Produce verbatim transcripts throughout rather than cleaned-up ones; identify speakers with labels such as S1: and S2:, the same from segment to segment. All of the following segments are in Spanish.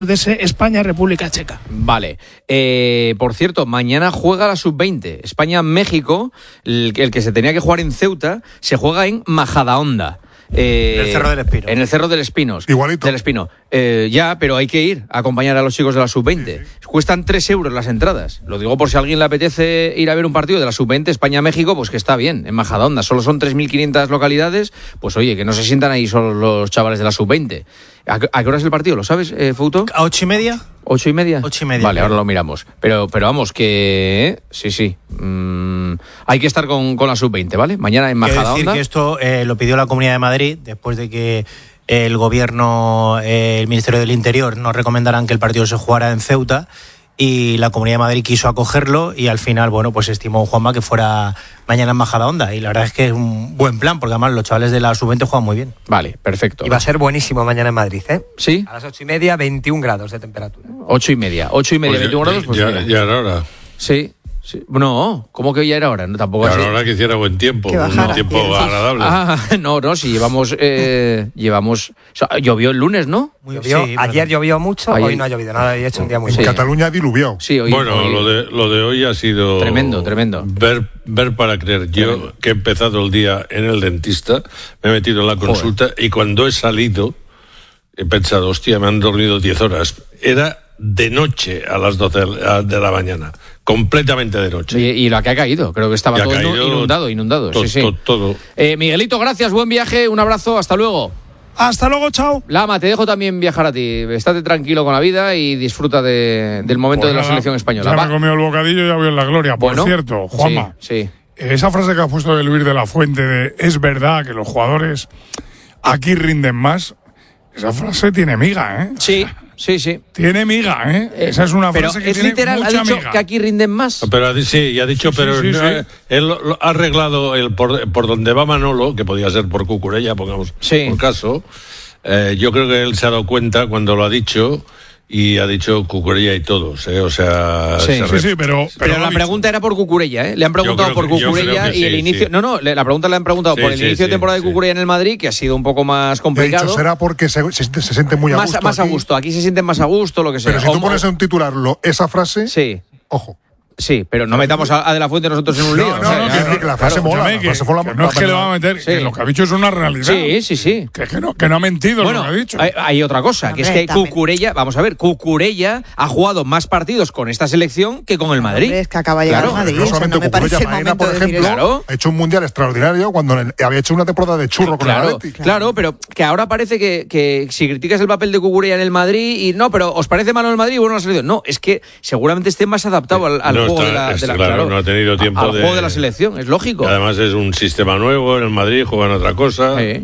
S1: de ese España-República Checa.
S2: Vale. Eh, por cierto, mañana juega la sub veinte. España-México, el, el que se tenía que jugar en Ceuta, se juega en Majadahonda. Eh,
S3: en el Cerro del Espino.
S2: En el Cerro del Espinos.
S4: Igualito.
S2: Del Espino. Eh, ya, pero hay que ir a acompañar a los chicos de la sub veinte. Sí, sí. Cuestan tres euros las entradas. Lo digo por si a alguien le apetece ir a ver un partido de la sub veinte España-México, pues que está bien, en Majadahonda. Solo son tres mil quinientas localidades, pues oye, que no se sientan ahí solo los chavales de la sub veinte. ¿A, ¿A qué hora es el partido? ¿Lo sabes, eh, Fouto?
S3: ¿A ocho y media?
S2: ¿Ocho y media?
S3: Ocho y media.
S2: Vale, ahora lo miramos. Pero, pero vamos, que... ¿eh? Sí, sí. Mm, hay que estar con, con la sub veinte, ¿vale? Mañana en Majadahonda.
S3: Quiero decir que esto eh, lo pidió la Comunidad de Madrid después de que el gobierno, eh, el Ministerio del Interior nos recomendaran que el partido se jugara en Ceuta, y la Comunidad de Madrid quiso acogerlo y al final, bueno, pues estimó Juanma que fuera mañana en Majadahonda, y la verdad es que es un buen plan porque además los chavales de la sub veinte juegan muy bien.
S2: Vale, perfecto.
S5: Y va a ser buenísimo mañana en Madrid, ¿eh?
S2: ¿Sí?
S5: A las ocho y media, veintiún grados de temperatura.
S2: Ocho y media, ocho y media,
S6: pues
S2: veintiún grados, pues
S6: ya,
S2: mira.
S6: ya era hora.
S2: Sí. Sí. No, ¿cómo que ya era hora? No, tampoco
S6: ya
S2: así.
S6: era hora que hiciera buen tiempo, un tiempo agradable.
S2: Ah, no, no, si llevamos, eh, llevamos, o sea, llovió el lunes, ¿no?
S5: Muy llovió, sí, ayer bueno. llovió mucho, ayer... hoy no ha llovido nada, y ha hecho un día muy
S4: sí.
S5: bueno.
S4: En Cataluña diluvió.
S2: Sí, hoy,
S6: bueno,
S2: hoy...
S6: Lo, de, lo de hoy ha sido
S2: tremendo, tremendo.
S6: Ver, ver para creer. Yo tremendo. Que he empezado el día en el dentista, me he metido en la consulta. Joder. Y cuando he salido he pensado, hostia, me han dormido diez horas. Era de noche a las doce de la mañana, completamente de noche.
S2: Y, y la que ha caído, creo que estaba todo caído, inundado, inundado.
S6: To,
S2: sí, sí.
S6: To, todo.
S2: Eh, Miguelito, gracias, buen viaje, un abrazo, hasta luego.
S1: Hasta luego, chao.
S2: Lama, te dejo también viajar a ti. Estate tranquilo con la vida y disfruta de, del momento pues de la nada, selección española.
S7: Ya
S2: Va.
S7: me he comido el bocadillo y ya voy en la gloria. Por bueno, cierto, Juanma,
S2: sí, sí.
S7: esa frase que ha puesto de Luis de la Fuente de es verdad que los jugadores aquí rinden más, esa frase tiene miga, ¿eh?
S2: Sí. Sí, sí.
S7: Tiene miga, ¿eh? eh Esa es una frase
S2: pero
S7: que
S2: es
S7: tiene
S2: literal,
S7: mucha
S2: ha dicho
S7: miga.
S2: Que aquí rinden más.
S6: Pero sí, ya ha dicho,
S7: sí,
S6: pero
S7: sí, sí,
S6: no,
S7: sí.
S6: él lo, lo ha arreglado el por, por donde va Manolo, que podía ser por Cucurella, pongamos
S2: sí.
S6: por caso. Eh, yo creo que él se ha dado cuenta cuando lo ha dicho. Y ha dicho Cucurella y todos, ¿eh? O sea...
S7: Sí, sí, sí, pero...
S2: Pero, pero la pregunta era por Cucurella, ¿eh? Le han preguntado por que, Cucurella y sí, el inicio... Sí. No, no, la pregunta le han preguntado sí, por el sí, inicio sí, de temporada sí. de Cucurella en el Madrid, que ha sido un poco más complicado.
S4: De hecho, será porque se, se, se siente muy a
S2: más,
S4: gusto
S2: Más
S4: aquí.
S2: a gusto, aquí se sienten más a gusto, lo que sea.
S4: Pero si tú pones en un titular lo, esa frase,
S2: sí.
S4: ojo.
S2: Sí, pero no metamos a, a De la Fuente nosotros en un lío.
S4: No, no, o sea, no,
S2: ya,
S4: que, que la frase
S7: claro,
S4: mola.
S7: Que,
S4: la frase mola
S7: que no es que le va a meter,
S2: sí.
S7: que lo que ha dicho es una realidad.
S2: Sí, sí, sí.
S7: Que, que, no, que no ha mentido
S2: bueno,
S7: lo que ha dicho.
S2: Hay, hay otra cosa, no, que es que Cucurella, vamos a ver, Cucurella ha jugado más partidos con esta selección que con el Madrid.
S8: Hombre, es que acaba de llegar
S2: claro.
S8: al Madrid.
S4: No solamente
S8: o sea, no
S4: Cucurella,
S8: me
S4: Maena, por ejemplo,
S2: claro.
S4: ha hecho un mundial extraordinario cuando había hecho una temporada de churro con
S2: claro,
S4: el Atleti.
S2: Claro. claro, pero que ahora parece que, que si criticas el papel de Cucurella en el Madrid y no, pero ¿os parece malo el Madrid? Bueno, la selección. No, es que seguramente esté más adaptado al, al
S6: no
S2: juego
S6: está,
S2: de la,
S6: está,
S2: de la
S6: claro,
S2: claro,
S6: no ha tenido tiempo
S2: al
S6: de,
S2: juego de la selección, es lógico.
S6: Además es un sistema nuevo, en el Madrid juegan otra cosa.
S2: Sí.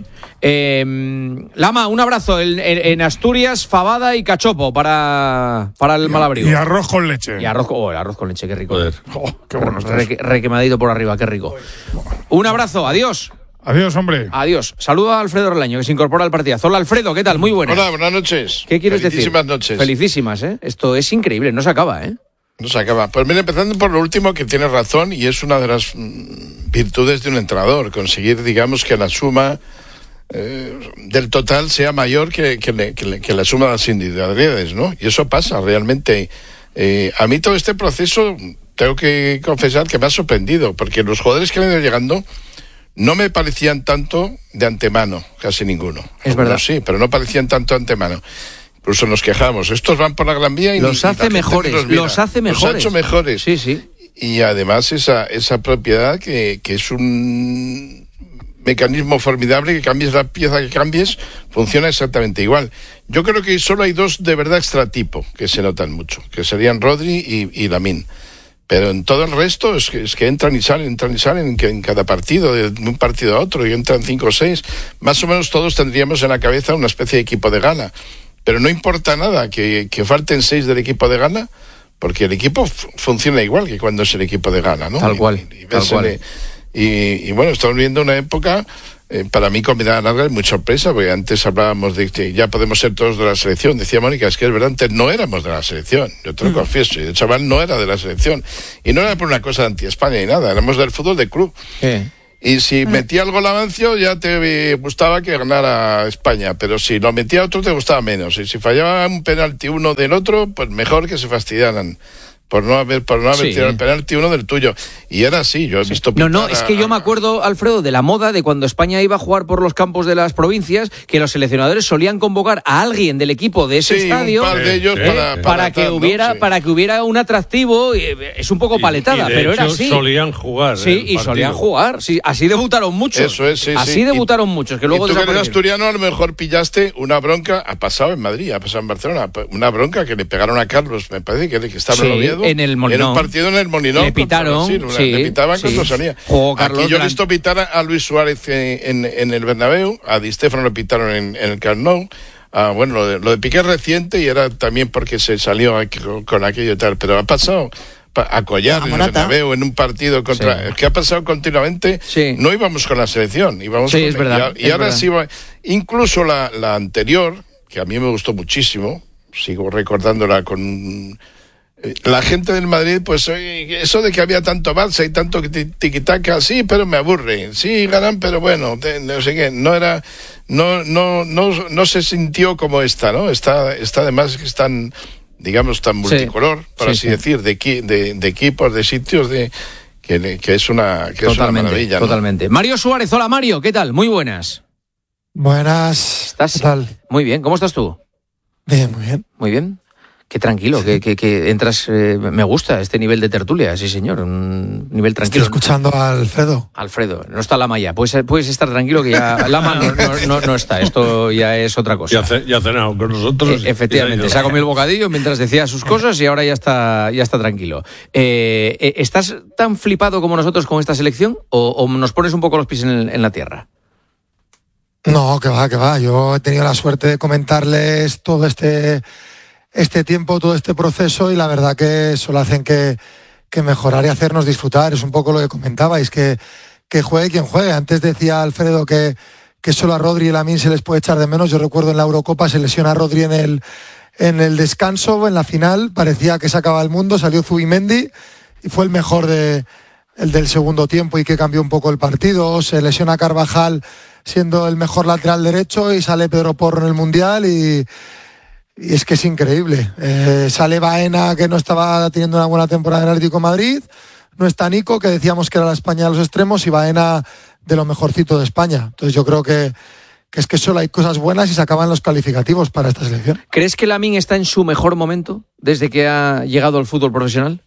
S2: Eh, Lama, un abrazo en, en, en Asturias, fabada y cachopo para, para el
S7: y,
S2: Malabrigo.
S7: Y arroz con leche.
S2: Y arroz, oh, el arroz con leche, qué rico.
S6: Joder.
S7: Oh, qué bueno está
S2: Re, requemadito por arriba, qué rico. Un abrazo, adiós.
S7: Adiós, hombre.
S2: Adiós. Saludo a Alfredo Relaño, que se incorpora al partidazo. Hola, Alfredo, ¿qué tal? Muy buenas.
S9: Hola, buenas noches.
S2: ¿Qué quieres
S9: Felicísimas
S2: decir?
S9: noches.
S2: Felicísimas, ¿eh? Esto es increíble, no se acaba, ¿eh?
S9: No se acaba. Pues mira, empezando por lo último, que tienes razón, y es una de las mm, virtudes de un entrenador, conseguir, digamos, que la suma eh, del total sea mayor que, que, le, que, le, que la suma de las individualidades, ¿no? Y eso pasa realmente. Eh, a mí todo este proceso, tengo que confesar que me ha sorprendido, porque los jugadores que han ido llegando no me parecían tanto de antemano, casi ninguno.
S2: Es verdad.
S9: Sí, pero no parecían tanto de antemano. Incluso nos quejamos. Estos van por la Gran Vía y
S2: los
S9: ni,
S2: hace
S9: y
S2: mejores.
S9: Los,
S2: los hace mejores.
S9: Los ha hecho mejores.
S2: Sí, sí.
S9: Y además esa esa propiedad que, que es un mecanismo formidable, que cambies la pieza que cambies, funciona exactamente igual. Yo creo que solo hay dos de verdad extratipo que se notan mucho, que serían Rodri y, y Lamine. Pero en todo el resto es que, es que entran y salen, entran y salen en, en cada partido, de un partido a otro, y entran cinco o seis. Más o menos todos tendríamos en la cabeza una especie de equipo de gala. Pero no importa nada que, que falten seis del equipo de gala, porque el equipo f- funciona igual que cuando es el equipo de gala, ¿no?
S2: Tal cual,
S9: y, y,
S2: tal cual.
S9: El, y, y bueno, estamos viviendo una época, eh, para mí con mirada larga es muy sorpresa, porque antes hablábamos de que ya podemos ser todos de la selección. Decía Mónica, es que es verdad, antes no éramos de la selección, yo te lo confieso, y el chaval no era de la selección. Y no era por una cosa de anti-España ni nada, éramos del fútbol de club.
S2: ¿Qué?
S9: Y si metía el gol Amancio, ya te gustaba que ganara España. Pero si lo metía otro, te gustaba menos. Y si fallaba un penalti uno del otro, pues mejor que se fastidiaran. Por no haber, por no haber
S2: sí.
S9: tirado el penalti uno del tuyo. Y era así, yo he visto...
S2: No, no, es que yo me acuerdo, Alfredo, de la moda de cuando España iba a jugar por los campos de las provincias, que los seleccionadores solían convocar a alguien del equipo de ese
S9: sí,
S2: estadio
S9: un par de ellos
S2: eh,
S9: para,
S2: para,
S9: para
S2: que
S9: tal,
S2: hubiera,
S9: ¿no? Sí.
S2: para que hubiera un atractivo. Es un poco paletada,
S6: y, y de
S2: pero
S6: hecho,
S2: era así.
S6: solían jugar.
S2: Sí, y solían jugar. Sí, así debutaron muchos.
S9: Eso es, sí,
S2: así
S9: sí.
S2: debutaron
S9: y,
S2: muchos, que luego
S9: y tú que eres
S2: desaparecieron.
S9: asturiano, a lo mejor pillaste una bronca, ha pasado en Madrid, ha pasado en Barcelona, una bronca que le pegaron a Carlos, me parece que, que estaba
S2: Sí,
S9: en Oviedo.
S2: en el Molinón.
S9: partido en el Molinón.
S2: Le pitaron,
S9: Brasil,
S2: sí,
S9: le pitaban
S2: sí.
S9: cuando salía.
S2: Jugó Carlos
S9: Aquí yo he
S2: Gran-
S9: visto pitar a Luis Suárez en, en, en el Bernabéu, a Di Stéfano le pitaron en, en el Camp Nou. Ah, bueno, lo de, lo de Piqué es reciente y era también porque se salió aquí con, con aquello y tal, pero ha pasado a Collar en el Bernabéu en un partido contra...
S2: Sí.
S9: Es que ha pasado continuamente.
S2: Sí.
S9: No íbamos con la selección, íbamos
S2: Sí,
S9: con...
S2: es verdad,
S9: Y, y
S2: es
S9: ahora
S2: verdad.
S9: sí va... Incluso la, la anterior, que a mí me gustó muchísimo, sigo recordándola con... La gente del Madrid, pues eso de que había tanto Barça y tanto tiquitaca, sí, pero me aburre. Sí, ganan, pero bueno, no sé qué, no era, no, no, no, no se sintió como esta, ¿no? Está, está además que están, digamos, tan multicolor,
S2: sí,
S9: por
S2: sí,
S9: así
S2: sí.
S9: decir, de, de, de equipos, de sitios, de que, que es una, que
S2: Totalmente,
S9: es una maravilla, ¿no?
S2: totalmente. Mario Suárez, hola Mario, ¿qué tal? Muy buenas.
S8: Buenas.
S2: ¿Estás?
S8: ¿Qué tal?
S2: Muy bien, ¿cómo estás tú?
S8: Bien, muy bien.
S2: Muy bien. Qué tranquilo, que, que, que entras. Eh, me gusta este nivel de tertulia, sí señor, un nivel tranquilo.
S8: Estoy escuchando a Alfredo.
S2: Alfredo, no está Lama ya, puedes, puedes estar tranquilo que ya Lama no, no, no, no está, esto ya es otra cosa.
S6: Ya, ce, ya ha cenado con nosotros.
S2: Eh, efectivamente, se ha comido el bocadillo mientras decía sus cosas y ahora ya está, ya está tranquilo. Eh, eh, ¿Estás tan flipado como nosotros con esta selección o, o nos pones un poco los pies en, en la tierra?
S8: No, que va, que va. Yo he tenido la suerte de comentarles todo este... este tiempo, todo este proceso, y la verdad que solo hacen que, que mejorar y hacernos disfrutar. Es un poco lo que comentabais, que, que juegue quien juegue. Antes decía Alfredo que, que solo a Rodri y Lamine se les puede echar de menos. Yo recuerdo en la Eurocopa se lesiona a Rodri en el, en el descanso, en la final, parecía que se acababa el mundo, salió Zubimendi y fue el mejor de, el del segundo tiempo y que cambió un poco el partido. Se lesiona a Carvajal siendo el mejor lateral derecho y sale Pedro Porro en el Mundial y... Y es que es increíble. Eh, sale Baena, que no estaba teniendo una buena temporada en el Atlético de Madrid. No está Nico, que decíamos que era la España de los extremos, y Baena de lo mejorcito de España. Entonces yo creo que, que es que solo hay cosas buenas y se acaban los calificativos para esta selección.
S2: ¿Crees que Lamine está en su mejor momento desde que ha llegado al fútbol profesional?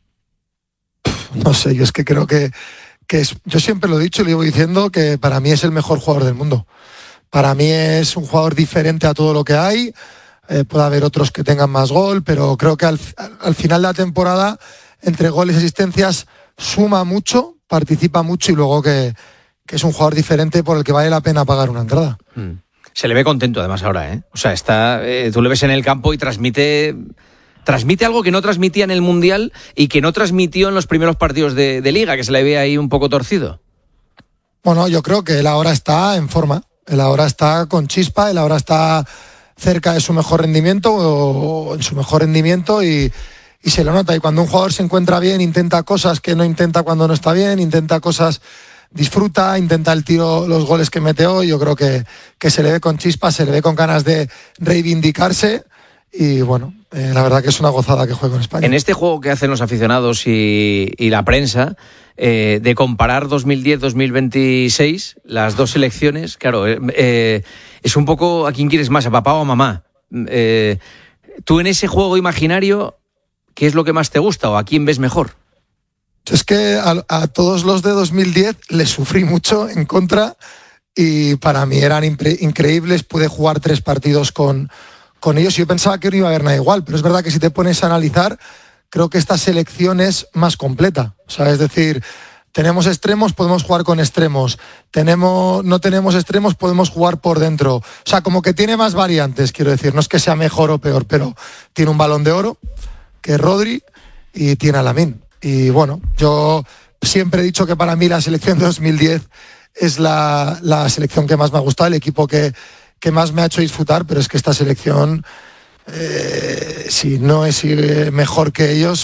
S8: No sé, yo es que creo que, que es, yo siempre lo he dicho y lo llevo diciendo, que para mí es el mejor jugador del mundo. Para mí es un jugador diferente a todo lo que hay. Eh, puede haber otros que tengan más gol, pero creo que al, al final de la temporada, entre goles y asistencias, suma mucho, participa mucho, y luego que, que es un jugador diferente por el que vale la pena pagar una entrada.
S2: Mm. Se le ve contento además ahora, ¿eh? O sea, está, eh, tú le ves en el campo y transmite, transmite algo que no transmitía en el Mundial y que no transmitió en los primeros partidos de, de Liga, que se le ve ahí un poco torcido.
S8: Bueno, yo creo que él ahora está en forma, él ahora está con chispa, él ahora está cerca de su mejor rendimiento o en su mejor rendimiento y, y se lo nota. Y cuando un jugador se encuentra bien, intenta cosas que no intenta cuando no está bien, intenta cosas, disfruta, intenta el tiro, los goles que mete hoy. Yo creo que, que se le ve con chispa, se le ve con ganas de reivindicarse y bueno, eh, la verdad que es una gozada que juegue con España.
S2: En este juego que hacen los aficionados y, y la prensa, eh, de comparar dos mil diez dos mil veintiséis, las dos selecciones, claro, eh, eh, es un poco a quién quieres más, a papá o a mamá. Eh, tú en ese juego imaginario, ¿qué es lo que más te gusta o a quién ves mejor?
S8: Es que a, a todos los de dos mil diez les sufrí mucho en contra y para mí eran impre- increíbles. Pude jugar tres partidos con, con ellos y yo pensaba que no iba a haber nada igual, pero es verdad que si te pones a analizar, creo que esta selección es más completa. O sea, es decir, tenemos extremos, podemos jugar con extremos. Tenemos, no tenemos extremos, podemos jugar por dentro. O sea, como que tiene más variantes, quiero decir. No es que sea mejor o peor, pero tiene un Balón de Oro, que es Rodri, y tiene a Lamine. Y bueno, yo siempre he dicho que para mí la selección de dos mil diez es la, la selección que más me ha gustado, el equipo que, que más me ha hecho disfrutar, pero es que esta selección, eh, si no es eh, mejor que ellos,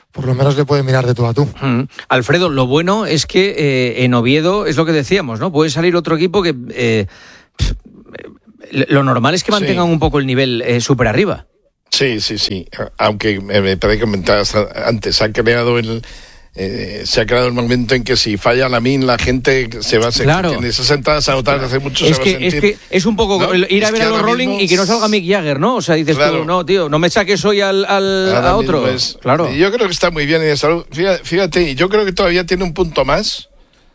S8: por lo menos le puede mirar de tú a tú.
S2: Mm. Alfredo, lo bueno es que eh, en Oviedo es lo que decíamos, ¿no? Puede salir otro equipo que eh, pff, lo normal es que mantengan sí. un poco el nivel eh, súper arriba.
S9: Sí, sí, sí. Aunque me parece que comentabas antes, se ha creado el eh, se ha creado el momento en que si falla Lamine la gente se va a sentir,
S2: claro.
S9: en esas entradas anotadas hace mucho
S2: es
S9: se
S2: que,
S9: va a sentir.
S2: Es que es un poco ¿no? ir a ver a los Rolling mismo... y que no salga Mick Jagger, ¿no? O sea, dices claro. tú, no, tío, no me saques hoy al, al a otro. Es, claro.
S9: Yo creo que está muy bien en salud. Fíjate, fíjate, yo creo que todavía tiene un punto más,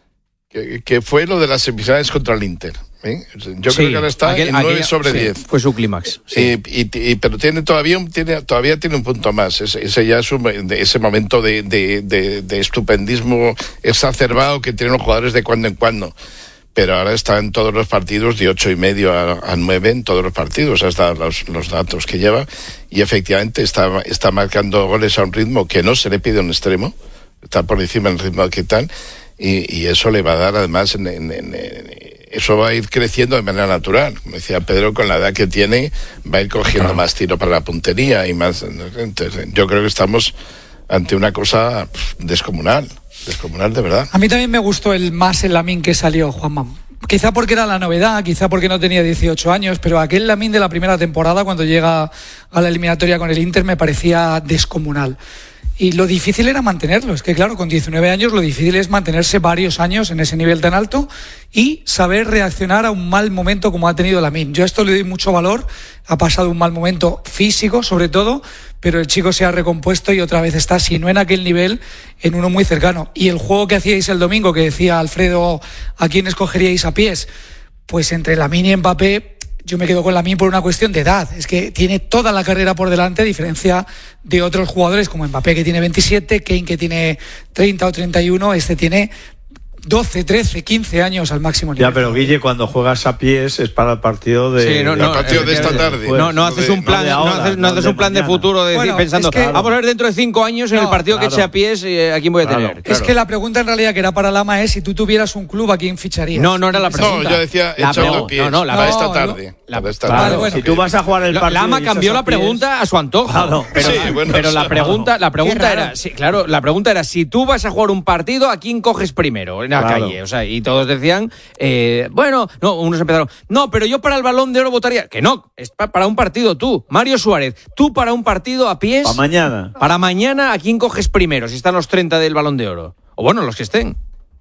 S9: que, que fue lo de las semifinales contra el Inter. ¿Eh? Yo sí, creo que ahora está aquel, en nueve sobre diez.
S2: Sí, fue su clímax.
S9: Sí. Y, y, y, pero tiene todavía, tiene, todavía tiene un punto más. Ese, ese ya es un, ese momento de, de, de, de estupendismo exacerbado que tienen los jugadores de cuando en cuando. Pero ahora está en todos los partidos de ocho y medio a, a nueve en todos los partidos, hasta los, los datos que lleva. Y efectivamente está, está marcando goles a un ritmo que no se le pide a un extremo. Está por encima del ritmo que tal. Y, y eso le va a dar además en, en, en, en eso va a ir creciendo de manera natural. Como decía Pedro, con la edad que tiene, va a ir cogiendo claro. más tiro para la puntería y más. Entonces, yo creo que estamos ante una cosa pff, descomunal, descomunal de verdad.
S10: A mí también me gustó el más el Lamine que salió, Juanma. Quizá porque era la novedad, quizá porque no tenía dieciocho años, pero aquel Lamine de la primera temporada, cuando llega a la eliminatoria con el Inter, me parecía descomunal. Y lo difícil era mantenerlo. Es que claro, con diecinueve años lo difícil es mantenerse varios años en ese nivel tan alto y saber reaccionar a un mal momento como ha tenido Lamine. Yo a esto le doy mucho valor. Ha pasado un mal momento físico, sobre todo, pero el chico se ha recompuesto y otra vez está, si no en aquel nivel, en uno muy cercano. Y el juego que hacíais el domingo, que decía Alfredo, ¿a quién escogeríais a pies? Pues entre Lamine y Mbappé, yo me quedo con Lamine por una cuestión de edad. Es que tiene toda la carrera por delante, a diferencia de otros jugadores como Mbappé, que tiene veintisiete, Kane, que tiene treinta o treinta y uno. Este tiene doce, trece, quince años al máximo nivel.
S11: Ya, pero Guille, cuando juegas a pies es para el partido de,
S2: sí, no, no,
S9: el partido de esta tarde.
S2: No, no haces un plan, no, ahora, no haces, no haces un plan de futuro de bueno, decir, pensando, es que, vamos a ver dentro de cinco años en no, el partido claro. que eche a pies, eh, ¿a quién voy a tener?
S10: Claro, claro. Es que la pregunta en realidad que era para Lama es si tú tuvieras un club, ¿a quién ficharías?
S2: No, no era la pregunta.
S9: No, yo decía echando a pies. No, no, la para esta tarde.
S2: La,
S9: para esta
S2: vale,
S9: tarde.
S2: Bueno,
S11: si tú vas a jugar el partido.
S2: Lama cambió la pregunta a su antojo. Claro, pero, sí, bueno, pero la pregunta, la pregunta era, sí, claro, la pregunta era si tú vas a jugar un partido, ¿a quién coges primero en la calle? O sea, y todos decían, eh, bueno, no, unos empezaron, no, pero yo para el Balón de Oro votaría, que no, es pa- para un partido tú, Mario Suárez, tú para un partido a pies.
S11: Para mañana.
S2: Para mañana, ¿a quién coges primero? Si están los treinta del Balón de Oro. O bueno, los que estén.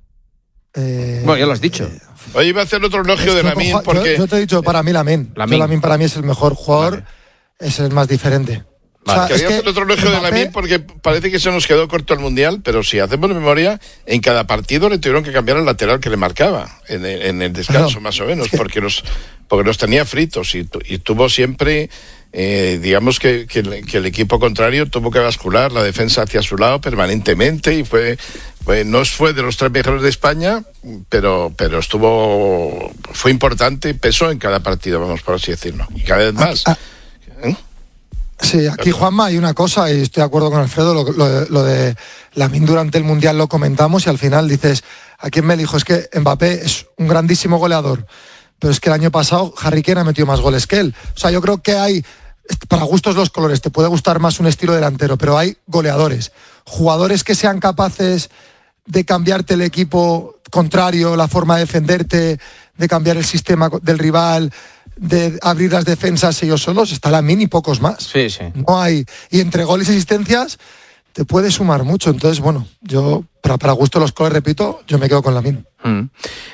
S2: Eh, bueno, ya lo has dicho.
S9: Eh, Oye, iba a hacer otro elogio es de Lamine porque...
S8: Yo, yo te he dicho, para mí Lamine. Lamine. Lamine para mí es el mejor jugador, vale. Es el más diferente.
S9: Vale.
S8: O sea,
S9: Quería
S8: es que
S9: hacer otro elogio de Lamine porque parece que se nos quedó corto el Mundial, pero si hacemos memoria, en cada partido le tuvieron que cambiar el lateral que le marcaba, en el, en el descanso claro. más o menos, porque los, porque los tenía fritos y, y tuvo siempre, eh, digamos que, que, el, que el equipo contrario tuvo que bascular la defensa hacia su lado permanentemente y fue, fue no fue de los tres mejores de España, pero, pero estuvo, fue importante, pesó en cada partido, vamos por así decirlo, y cada vez más.
S8: Ah, ah. ¿Eh? Sí, aquí Juanma hay una cosa, y estoy de acuerdo con Alfredo, lo, lo, lo de Lamine durante el Mundial lo comentamos y al final dices, ¿a quién me elijo? Es que Mbappé es un grandísimo goleador, pero es que el año pasado Harry Kane ha metido más goles que él. O sea, yo creo que hay, para gustos los colores, te puede gustar más un estilo delantero, pero hay goleadores, jugadores que sean capaces de cambiarte el equipo contrario, la forma de defenderte, de cambiar el sistema del rival, de abrir las defensas ellos solos, está Lamine y pocos más.
S2: Sí, sí.
S8: No hay, y entre goles y asistencias te puede sumar mucho. Entonces, bueno, yo para, para gusto los colores, repito, yo me quedo con Lamine.
S2: Mm.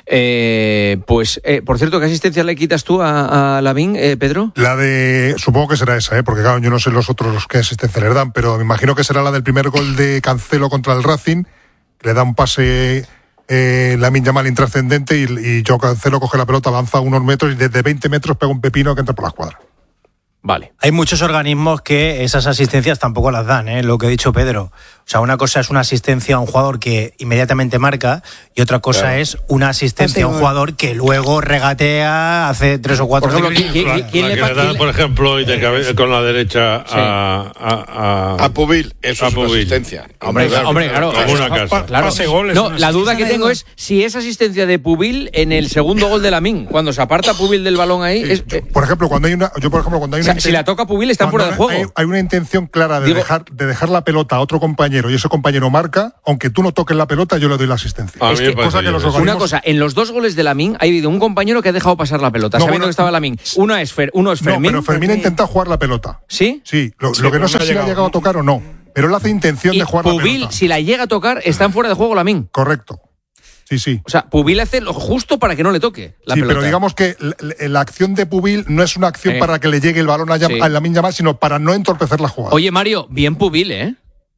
S2: Eh, pues, eh, por cierto, ¿qué asistencia le quitas tú a, a Lamine, eh, Pedro?
S4: La de, supongo que será esa, ¿eh? Porque claro, yo no sé los otros los que asistencia le dan, pero me imagino que será la del primer gol de Cancelo contra el Racing, le da un pase... Eh, Lamine Yamal intrascendente y, y Joao Cancelo coge la pelota, avanza unos metros y desde veinte metros pega un pepino que entra por la escuadra.
S2: Vale.
S3: Hay muchos organismos que esas asistencias tampoco las dan, ¿eh? Lo que ha dicho Pedro. O sea, una cosa es una asistencia a un jugador que inmediatamente marca y otra cosa claro. es una asistencia a un jugador que luego regatea, hace tres o cuatro...
S6: Por ejemplo, ¿quién, quién, quién la, la le que le da, por ejemplo, y de cabe, con la derecha sí. a, a, a...
S9: a Pubil, eso
S6: a
S9: es
S6: Pubil.
S9: una asistencia.
S2: Hombre, claro, hombre, claro.
S6: Como una casa.
S2: Claro.
S7: Pase goles,
S2: no, la duda que tengo es si es asistencia de Pubil en el segundo gol de Lamine. Cuando se aparta Pubil del balón ahí...
S4: Sí,
S2: es,
S4: yo, por ejemplo, cuando hay una... Yo, por ejemplo, cuando hay una...
S2: O sea, si la toca Pubil, está fuera del juego.
S4: Hay, hay una intención clara de, Digo, dejar, de dejar la pelota a otro compañero compañero y ese compañero marca, aunque tú no toques la pelota, yo le doy la asistencia.
S6: A
S4: es
S6: mí me
S4: que,
S6: parece
S4: cosa que los
S6: bien.
S2: Una
S4: organismos-
S2: cosa, en los dos goles de Lamine ha habido un compañero que ha dejado pasar la pelota,
S4: No,
S2: sabiendo
S4: bueno,
S2: que estaba Lamine. Uno es, Fer, uno es
S4: No,
S2: Fermín.
S4: pero Fermín ha intentado jugar la pelota.
S2: ¿Sí?
S4: Sí, lo,
S7: Sí,
S4: lo que
S7: pero
S4: no sé
S7: no ha
S4: si
S7: llegado.
S4: ha llegado a tocar o no, pero él hace intención
S2: Y
S4: de jugar la
S2: Pubil,
S4: pelota.
S2: si la llega a tocar, está en fuera de juego Lamine.
S4: Correcto. Sí, sí.
S2: O sea, Pubil hace lo justo para que no le toque la
S4: Sí,
S2: pelota.
S4: pero digamos que la, la acción de Pubil no es una acción
S2: Sí.
S4: para que le llegue el balón a, Yam-
S2: Sí.
S4: a Lamine Yamal, sino para no entorpecer la jugada.
S2: Oye, Mario, bien Pubil, ¿eh?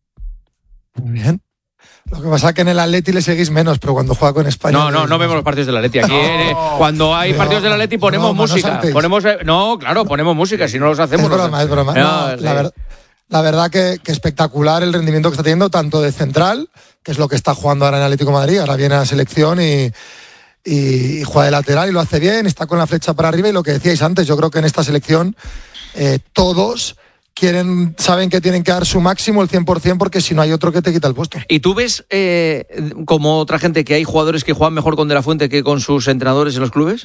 S8: Muy bien. Lo que pasa es que en el Atleti le seguís menos, pero cuando juega con España...
S2: No, no,
S8: le-
S2: no vemos los partidos del Atleti. Aquí, eh, cuando hay
S8: No,
S2: partidos del Atleti, ponemos
S8: no, no
S2: música.
S8: saltéis.
S2: Ponemos, eh, no, claro, ponemos música. Si no los hacemos.
S8: Es
S2: los-
S8: broma, es broma.
S2: No,
S8: No,
S2: sí.
S8: la, ver- la verdad que, que espectacular el rendimiento que está teniendo, tanto de central, que es lo que está jugando ahora en Atlético de Madrid, ahora viene a la selección y, y, y juega de lateral y lo hace bien, está con la flecha para arriba y lo que decíais antes, yo creo que en esta selección eh, todos quieren, saben que tienen que dar su máximo, el cien por ciento, porque si no hay otro que te quita el puesto.
S2: ¿Y tú ves, eh, como otra gente, que hay jugadores que juegan mejor con De La Fuente que con sus entrenadores en los clubes?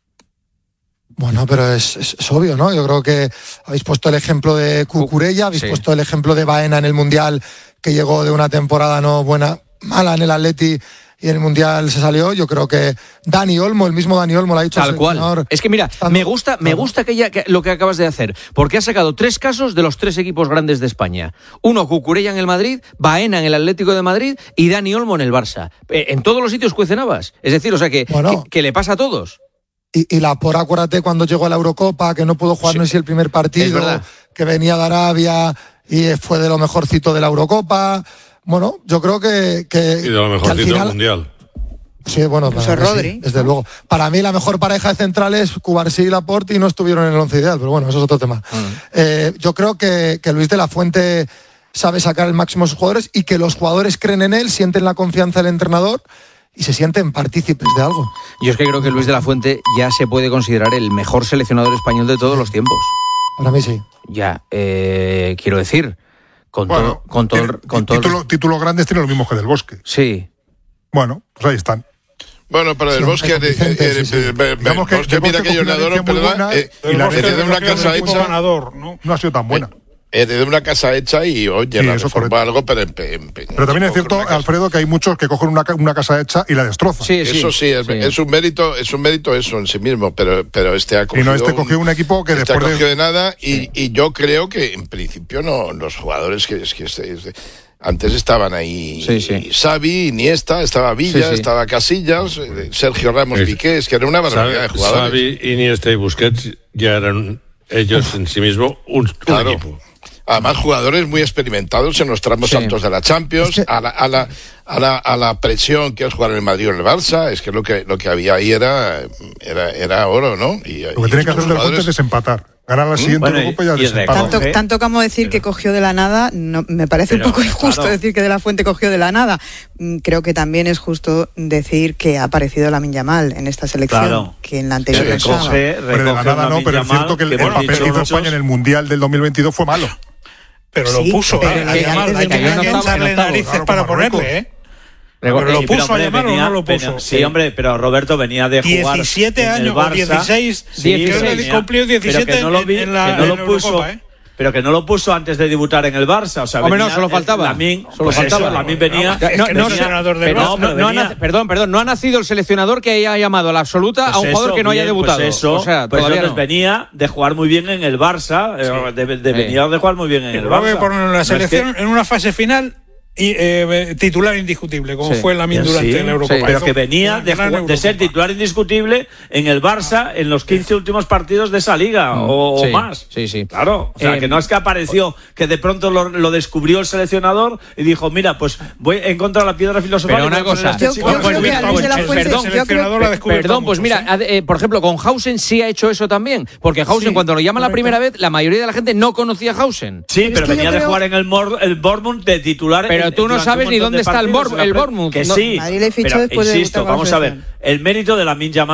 S8: Bueno, pero es, es- es obvio, ¿no? Yo creo que habéis puesto el ejemplo de Cucurella, habéis
S2: Sí.
S8: puesto el ejemplo de Baena en el Mundial, que llegó de una temporada no buena, mala en el Atleti y en el Mundial se salió. Yo creo que Dani Olmo, el mismo Dani Olmo, lo ha dicho el
S2: Tal cual.
S8: seleccionador.
S2: Es que mira,
S8: Estando-
S2: me gusta, me gusta que ya, que lo que acabas de hacer, porque has sacado tres casos de los tres equipos grandes de España. Uno, Cucurella en el Madrid, Baena en el Atlético de Madrid y Dani Olmo en el Barça. Eh, en todos los sitios cuecen habas. Es decir, o sea que,
S8: Bueno.
S2: que, que le pasa a todos.
S8: Y, y la por acuérdate cuando llegó a la Eurocopa, que no pudo jugar
S2: Sí.
S8: no sé si el primer
S2: Es
S8: partido,
S2: verdad.
S8: que venía de Arabia y fue de lo mejorcito de la Eurocopa. Bueno, yo creo que, que,
S6: Y de lo
S8: que
S6: mejorcito
S8: al
S6: del
S8: final,
S6: mundial.
S8: sí, bueno,
S12: Incluso
S8: para mí sí,
S12: Rodri.
S8: desde luego. Para mí la mejor pareja de centrales, Cubarsí y Laporte, y no estuvieron en el once ideal, pero bueno, eso es otro tema. Eh, yo creo que, que Luis de la Fuente sabe sacar el máximo a sus jugadores y que los jugadores creen en él, sienten la confianza del entrenador y se sienten partícipes de algo.
S2: Yo es que creo que Luis de la Fuente ya se puede considerar el mejor seleccionador español de todos los tiempos.
S8: Para mí sí.
S2: Ya, eh, quiero decir, con
S4: Bueno,
S2: todo, con todo, el-
S4: tiene-
S2: con todo el-
S4: título- títulos grandes tiene lo mismo que Del Bosque.
S2: sí.
S4: Bueno, pues ahí están.
S9: Bueno, pero
S8: Sí,
S9: Del Bosque,
S8: hombre,
S9: eh,
S8: Vicente,
S9: eh,
S8: sí, sí.
S9: eh, eh,
S4: Digamos que
S9: Bosque,
S4: Del
S9: mira
S4: Bosque
S9: que yo
S4: cogió
S9: le
S4: una
S9: adoro,
S4: herencia muy
S9: perdona,
S4: buena
S9: eh,
S4: y la
S7: El Bosque
S9: heredé de una
S7: cogió un
S9: casa
S7: equipo
S9: hecha.
S7: ganador, ¿no?
S4: No ha sido tan buena.
S9: Heredé de una casa hecha y oye,
S4: Sí,
S9: la
S4: eso
S9: reforma
S4: correcto.
S9: algo, pero en, pe- en pe-
S4: Pero también es
S9: con
S4: cierto,
S9: una casa.
S4: Alfredo, que hay muchos que cogen una, ca- una casa hecha y la destrozan.
S2: Sí,
S9: Eso sí, es, es un mérito, es un mérito eso en sí mismo, pero, pero este ha
S4: Y
S9: cogido
S4: no, este cogió un equipo que
S9: este
S4: después
S9: ha cogido
S4: de...
S9: de nada y, y yo creo que en principio no los jugadores que es que este- este- antes estaban ahí
S2: Sí, sí.
S9: Xavi, Iniesta, estaba Villa,
S2: Sí, sí.
S9: estaba Casillas, eh, Sergio Ramos,
S6: Es-
S9: Piqué, es que era una barbaridad de jugadores.
S6: Xavi, Iniesta y Busquets ya eran ellos en sí mismos un, un
S9: Claro.
S6: equipo.
S9: Además, jugadores muy experimentados en los tramos
S2: Sí.
S9: altos de la Champions,
S8: Es que-
S9: a, la, a, la, a, la, a la presión que es jugar en el Madrid o en el Barça, es que lo que, lo que había ahí era, era, era oro, ¿no? Y,
S4: Lo que tiene que hacer Del Bosque es desempatar. Ganar la siguiente
S11: Bueno, y-
S4: Eurocopa y ya
S11: y
S4: desempatar.
S12: Tanto,
S11: Recoge-
S12: tanto como decir que cogió de la nada, no, me parece
S11: Pero,
S12: un poco injusto
S11: claro.
S12: decir que De la Fuente cogió de la nada. Mm, Creo que también es justo decir que ha aparecido Lamine Yamal en esta selección,
S11: Claro.
S12: que en la anterior
S11: Que
S12: no estaba.
S11: recoge,
S4: Hombre, de la
S11: recoge
S4: nada
S11: una
S4: no, pero es
S11: Yamal
S4: cierto que el, el
S11: hemos
S4: papel
S11: dicho
S4: que hizo
S11: muchos-
S4: España en el Mundial del dos mil veintidós fue malo.
S7: Pero
S12: Sí,
S7: lo puso,
S12: pero
S7: ¿eh?
S12: la
S7: A
S12: Yamal
S7: Yamal,
S12: desde
S7: hay
S12: el
S7: que,
S12: primer
S7: hay que
S12: octavo,
S7: echarle
S4: octavo,
S7: narices
S4: claro,
S7: para
S4: con Marruecos.
S7: ponerle, ¿eh?
S2: Pero
S7: Pero lo
S11: Sí,
S7: puso a
S11: hombre,
S7: Yamal o
S11: venía-
S7: no lo
S11: venía-
S7: puso.
S11: sí, hombre, pero Roberto venía de jugar
S7: diecisiete
S11: en el
S7: años o
S11: Barça.
S7: dieciséis,
S11: Sí,
S7: creo que
S11: venía-
S7: cumplió diecisiete
S11: pero que no lo vi-
S7: en la-
S11: que no
S7: en
S11: lo puso,
S7: Eurocopa, ¿eh?
S11: pero que no lo puso antes de debutar en el Barça. O sea,
S2: Hombre, no,
S11: venía-
S2: solo faltaba.
S11: Lamine,
S2: Solo
S11: pues
S2: faltaba.
S11: eso, Lamine venía.
S2: No, no,
S7: Es
S2: no,
S7: entrenador del
S2: pero
S7: Barça.
S2: no,
S11: pero
S2: no ha
S11: venía-
S2: nac- perdón, perdón, no ha nacido el seleccionador que haya llamado a la absoluta
S11: Pues
S2: a un jugador
S11: eso,
S2: que no haya
S11: bien,
S2: debutado.
S11: Pues eso,
S2: o sea,
S11: pues
S2: todavía
S11: entonces
S2: no.
S11: venía de jugar muy bien en el Barça, eh, de, de
S2: Sí.
S11: venía de jugar muy bien en el
S7: Luego que
S11: Barça.
S7: ponerlo en
S11: No
S7: la
S11: es que-
S7: selección en una fase final y eh, titular indiscutible, como
S2: Sí.
S7: fue Lamine
S11: Sí,
S7: durante
S11: sí,
S7: la Eurocopa.
S2: sí,
S11: pero
S7: Hizo
S11: que venía
S7: una
S11: de,
S7: gran
S11: jugar- de ser
S7: Eurocopa.
S11: titular indiscutible en el Barça en los quince últimos partidos de esa liga o, o
S2: Sí,
S11: más.
S2: sí, sí.
S11: Claro, o sea,
S2: Eh,
S11: que no es que apareció, que de pronto lo, lo descubrió el seleccionador y dijo, mira, pues voy en contra de la piedra filosofal.
S2: Pero
S11: y voy
S2: una
S11: a poner
S2: cosa,
S11: a este
S12: Yo-
S11: chico".
S12: yo
S2: pues
S12: creo que
S2: mira,
S12: a Luis
S2: pues,
S12: de la
S2: eh,
S12: Fuente-
S2: perdón,
S7: el seleccionador lo ha descubierto
S2: Perdón, pues
S7: muchos,
S2: mira,
S7: ¿eh?
S2: ad- eh, por ejemplo, con Hausen sí ha hecho eso también, porque Hausen
S12: Sí,
S2: cuando lo llaman la
S12: correcto.
S2: primera vez, la mayoría de la gente no conocía a Hausen.
S11: Sí,
S12: Pero es
S11: pero
S12: que yo
S11: venía de
S12: creo-
S11: jugar en el, Mor- el Bournemouth de titular.
S2: Pero
S11: en-
S2: tú no
S11: durante
S2: sabes
S11: un
S2: ni
S11: montón
S2: dónde
S11: de
S2: está el
S11: partidos
S2: Bor-
S11: en la
S2: el
S11: Pre-
S2: Bournemouth.
S11: Que
S2: No,
S11: sí.
S12: Madrid le fichó
S11: pero
S12: después de
S11: insisto,
S12: debutar con la
S11: vamos a ver.
S12: selección.
S11: El mérito de Lamine Yamal,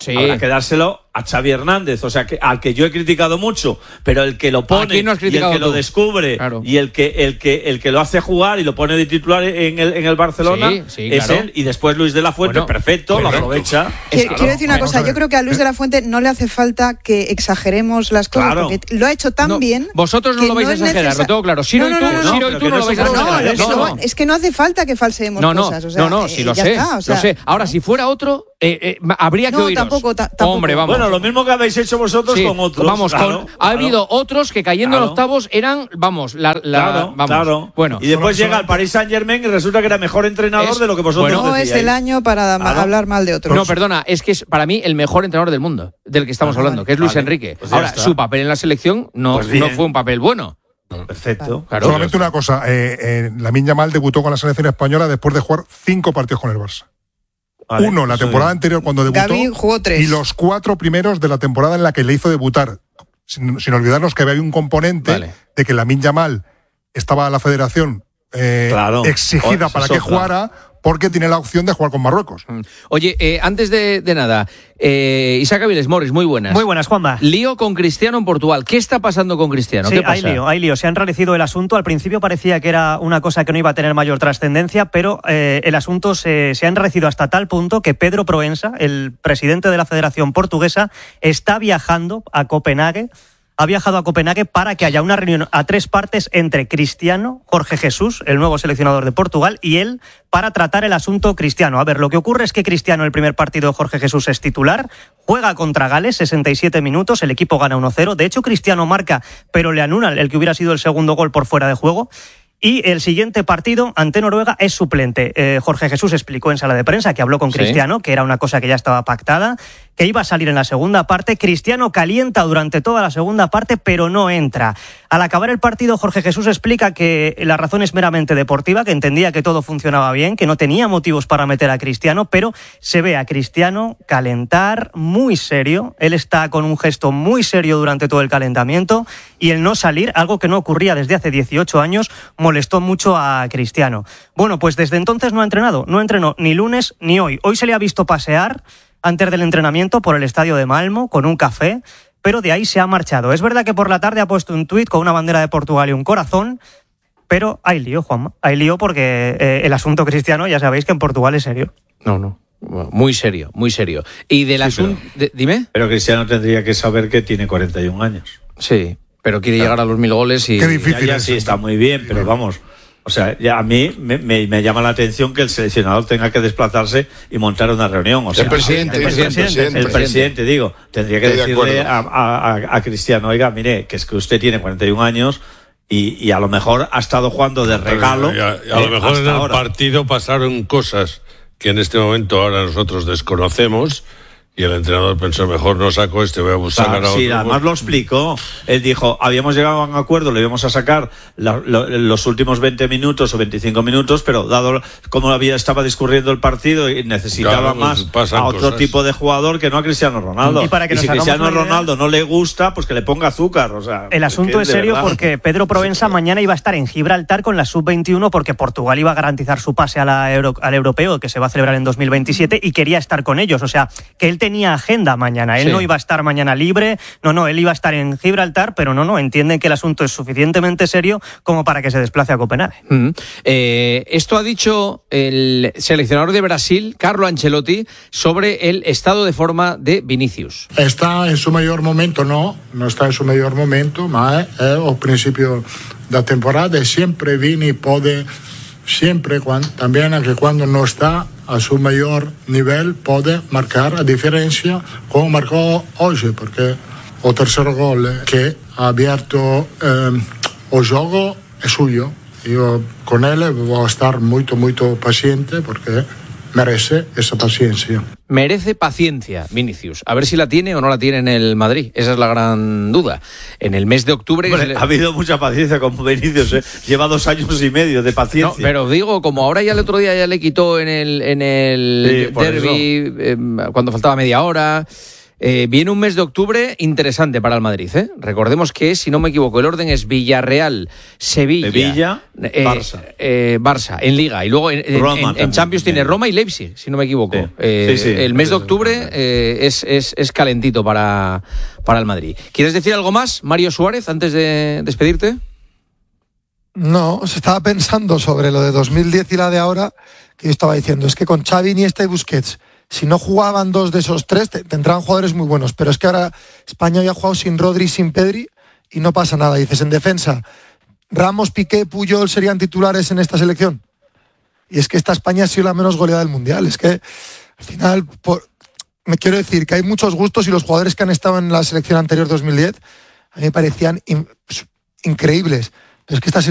S2: Sí.
S11: habrá que dárselo a Xavi Hernández, o sea, que al que yo he criticado mucho, pero el que lo pone
S2: no has
S11: y el que
S2: tú?
S11: lo descubre
S2: Claro.
S11: y el que el que el que lo hace jugar y lo pone de titular en el en el Barcelona
S2: Sí, sí,
S11: es
S2: claro.
S11: él, y después Luis de la Fuente,
S2: Bueno,
S11: perfecto, lo
S2: correcto.
S11: aprovecha.
S12: Quiero,
S11: Claro.
S12: quiero decir una
S11: Vamos
S12: cosa,
S11: a ver.
S12: yo creo que a Luis de la Fuente no le hace falta que exageremos las cosas,
S11: Claro.
S12: porque lo ha hecho tan
S2: No,
S12: bien.
S2: vosotros no
S12: que
S2: lo vais a
S12: es
S2: exagerar,
S12: necesa-
S2: lo tengo claro. Siro
S12: No,
S2: y
S12: no,
S2: tú,
S12: no, no,
S2: Siro y
S11: pero
S2: tú
S11: que
S2: no
S11: no
S2: lo vais a
S11: es
S12: No,
S2: exagerar.
S12: es, que
S2: No,
S12: no,
S2: no.
S12: es que no hace falta que falseemos
S2: No, no,
S12: cosas. O sea,
S2: no, no,
S12: eh,
S2: si lo
S12: ya
S2: sé,
S12: está, o sea,
S2: lo sé. Ahora, si fuera otro, eh, eh, habría que
S12: No,
S2: oíros.
S12: tampoco, ta- tampoco.
S2: Hombre, vamos.
S11: Bueno, lo mismo que habéis hecho vosotros
S2: Sí,
S11: con otros.
S2: vamos,
S11: claro,
S2: con, ha
S11: claro.
S2: habido otros que cayendo
S11: Claro.
S2: en octavos eran, vamos, la, la
S11: Claro,
S2: vamos.
S11: claro.
S2: Bueno,
S11: y después
S4: solo-
S11: llega el Paris Saint Germain y resulta que era mejor entrenador
S2: Es-
S11: de lo que vosotros
S2: bueno,
S12: no es
S11: decíais.
S12: el año para ma-
S11: Claro.
S12: hablar mal de otros.
S2: no, perdona, es que es para mí el mejor entrenador del mundo, del que estamos
S12: Ah,
S2: hablando,
S12: vale.
S2: que es Luis
S11: Vale,
S2: Enrique.
S11: pues ya
S2: Ahora,
S11: está.
S2: su papel en la selección no,
S11: Pues bien.
S2: no fue un papel bueno.
S11: Perfecto.
S2: Claro.
S4: Solamente una cosa, eh, eh, Lamine Yamal debutó con la selección española después de jugar cinco partidos con el Barça.
S11: Vale,
S4: Uno la
S11: eso
S4: temporada
S11: bien.
S4: anterior cuando debutó
S12: Gavi jugó tres.
S4: y los cuatro primeros de la temporada en la que le hizo debutar. Sin, sin olvidarnos que había un componente
S2: Vale.
S4: de que Lamine Yamal estaba a la federación eh,
S11: Claro.
S4: exigida
S11: Oh,
S4: para
S11: eso
S4: que
S11: es otra.
S4: jugara porque tiene la opción de jugar con Marruecos.
S2: Oye, eh, antes de, de nada, eh, Isaac Aviles Morris, muy buenas.
S13: Muy buenas, Juanma.
S2: Lío con Cristiano en Portugal. ¿Qué está pasando con Cristiano?
S13: Sí,
S2: ¿Qué pasa?
S13: hay lío, hay lío. Se ha enrarecido el asunto. Al principio parecía que era una cosa que no iba a tener mayor trascendencia, pero eh, el asunto se, se ha enrarecido hasta tal punto que Pedro Proensa, el presidente de la Federación Portuguesa, está viajando a Copenhague. Ha viajado a Copenhague para que haya una reunión a tres partes entre Cristiano, Jorge Jesús, el nuevo seleccionador de Portugal, y él para tratar el asunto Cristiano. A ver, lo que ocurre es que Cristiano, el primer partido de Jorge Jesús, es titular, juega contra Gales, sesenta y siete minutos, el equipo gana uno cero. De hecho, Cristiano marca, pero le anulan el que hubiera sido el segundo gol por fuera de juego. Y el siguiente partido ante Noruega es suplente. Eh, Jorge Jesús explicó en sala de prensa que habló con
S2: Sí.
S13: Cristiano, que era una cosa que ya estaba pactada, que iba a salir en la segunda parte. Cristiano calienta durante toda la segunda parte, pero no entra. Al acabar el partido, Jorge Jesús explica que la razón es meramente deportiva, que entendía que todo funcionaba bien, que no tenía motivos para meter a Cristiano, pero se ve a Cristiano calentar muy serio. Él está con un gesto muy serio durante todo el calentamiento, y el no salir, algo que no ocurría desde hace dieciocho años, molestó mucho a Cristiano. Bueno, pues desde entonces no ha entrenado, no entrenó ni lunes ni hoy. Hoy se le ha visto pasear antes del entrenamiento por el estadio de Malmo con un café, pero de ahí se ha marchado. Es verdad que por la tarde ha puesto un tuit con una bandera de Portugal y un corazón, pero hay lío, Juanma. Hay lío porque eh, el asunto Cristiano, ya sabéis que en Portugal es serio.
S2: No, no. Muy serio, muy serio. Y del
S11: Sí,
S2: asunto... de- Dime.
S11: Pero Cristiano tendría que saber que tiene cuarenta y un años.
S2: Sí, pero quiere llegar a los mil goles y...
S4: Qué difícil
S11: Ya, ya,
S4: es.
S11: sí, está muy bien, pero vamos. O sea, ya a mí me, me- me llama la atención que el seleccionador tenga que desplazarse y montar una reunión. O sea,
S9: El presidente,
S2: el
S9: el
S2: presidente,
S9: presidente.
S11: el presidente, digo, tendría que
S9: Estoy de
S11: decirle a,
S9: acuerdo.
S11: a- a- a Cristiano, oiga, mire, que es que usted tiene cuarenta y un años y, y a lo mejor ha estado jugando de regalo.
S6: Y a, y a
S11: eh,
S6: lo mejor
S11: hasta
S6: en el
S11: ahora.
S6: partido pasaron cosas que en este momento ahora nosotros desconocemos, y el entrenador pensó, mejor no saco este, voy a buscar
S11: Claro,
S6: a otro.
S11: sí, además lo explicó. Él dijo, habíamos llegado a un acuerdo, le íbamos a sacar la- lo- los últimos veinte minutos o veinticinco minutos, pero dado cómo había, estaba discurriendo el partido y necesitaba
S6: Claro, pues
S11: más
S6: pasan
S11: a otro
S6: cosas.
S11: tipo de jugador que no a Cristiano Ronaldo.
S13: Y para que nos
S11: si
S13: hagamos
S11: Cristiano
S13: una idea-
S11: Ronaldo no le gusta, pues que le ponga azúcar. O sea,
S13: El asunto
S11: que
S13: es
S11: de
S13: serio
S11: verdad.
S13: porque Pedro Proensa mañana iba a estar en Gibraltar con la sub veintiuno porque Portugal iba a garantizar su pase a la Euro- al europeo que se va a celebrar en dos mil veintisiete y quería estar con ellos. O sea, que él tenía agenda mañana. Él
S2: Sí.
S13: no iba a estar mañana libre. No, no, él iba a estar en Gibraltar, pero no, no, entienden que el asunto es suficientemente serio como para que se desplace a Copenhague.
S2: Mm. Eh, esto ha dicho el seleccionador de Brasil, Carlo Ancelotti, sobre el estado de forma de Vinicius.
S14: Está en su mayor momento, no, no está en su mayor momento, ma è, è al principio da temporada e sempre Vini puede, siempre, cuando, también anche quando no está a su mayor nivel, puede marcar a diferencia como marcó hoy, porque el tercer gol que ha abierto eh, el juego es suyo. Yo con él voy a estar muy, muy paciente porque merece esa paciencia.
S2: Merece paciencia, Vinicius. A ver si la tiene o no la tiene en el Madrid. Esa es la gran duda. En el mes de octubre...
S11: Hombre,
S2: que se le-
S11: ha habido mucha paciencia con Vinicius, ¿eh? Lleva dos años y medio de
S2: No,
S11: paciencia.
S2: pero digo, como ahora ya el otro día ya le quitó en el, en el
S11: Sí, por
S2: derby, eh, cuando faltaba media hora... Eh, viene un mes de octubre interesante para el Madrid, ¿eh? Recordemos que, si no me equivoco, el orden es Villarreal, Sevilla,
S11: Sevilla,
S2: eh,
S11: Barça.
S2: Eh, Barça, en Liga. Y luego en, en,
S11: Roma
S2: en, en
S11: también,
S2: Champions tiene Roma y Leipzig, si no me equivoco.
S11: Sí.
S2: Eh,
S11: Sí, sí.
S2: el mes de octubre eh, es, es, es calentito para, para el Madrid. ¿Quieres decir algo más, Mario Suárez, antes de despedirte?
S8: No, se estaba pensando sobre lo de dos mil diez y la de ahora, que yo estaba diciendo, es que con Xavi, Iniesta y Busquets, si no jugaban dos de esos tres, te, tendrán jugadores muy buenos, pero es que ahora España había jugado sin Rodri y sin Pedri y no pasa nada. Dices, en defensa, Ramos, Piqué, Puyol serían titulares en esta selección. Y es que esta España ha sido la menos goleada del Mundial. Es que, al final, por, me quiero decir que hay muchos gustos y los jugadores que han estado en la selección anterior dos mil diez a mí me parecían in, increíbles. Pero es que esta